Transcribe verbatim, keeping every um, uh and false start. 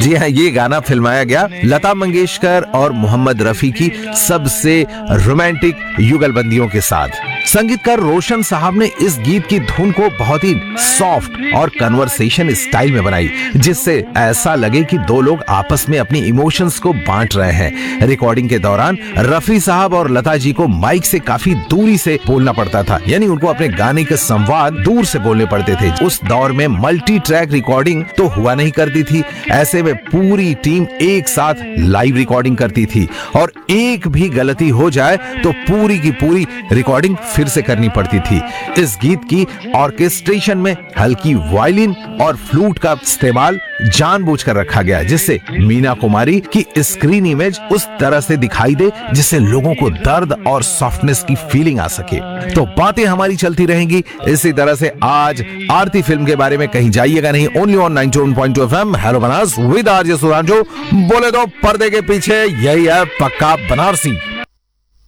जी हाँ, ये गाना फिल्माया गया लता मंगेशकर और मोहम्मद रफी की सबसे रोमांटिक युगलबंदियों के साथ। संगीतकार रोशन साहब ने इस गीत की धुन को बहुत ही सॉफ्ट और कन्वर्सेशन स्टाइल में बनाई, जिससे ऐसा लगे कि दो लोग आपस में अपनी इमोशंस को बांट रहे हैं। रिकॉर्डिंग के दौरान रफी साहब और लता जी को माइक से काफी दूरी से बोलना पड़ता था, यानी उनको अपने गाने के संवाद दूर से बोलने पड़ते थे। उस दौर में मल्टी ट्रैक रिकॉर्डिंग तो हुआ नहीं करती थी, ऐसे में पूरी टीम एक साथ लाइव रिकॉर्डिंग करती थी और एक भी गलती हो जाए तो पूरी की पूरी रिकॉर्डिंग फिर से करनी पड़ती थी। इस गीत की ऑर्केस्ट्रेशन में हल्की वायलिन और फ्लूट का इस्तेमाल जानबूझकर रखा गया, जिससे मीना कुमारी की स्क्रीन इमेज उस तरह से दिखाई दे जिससे लोगों को दर्द और सॉफ्टनेस की फीलिंग आ सके। तो बातें हमारी चलती रहेंगी इसी तरह से। आज आरती फिल्म के बारे में कहीं जाइएगा नहीं, only on ninety one point two FM hello Banaras with RJ Sudhanshu. बोले तो पर्दे के पीछे यही है पक्का बनारसी।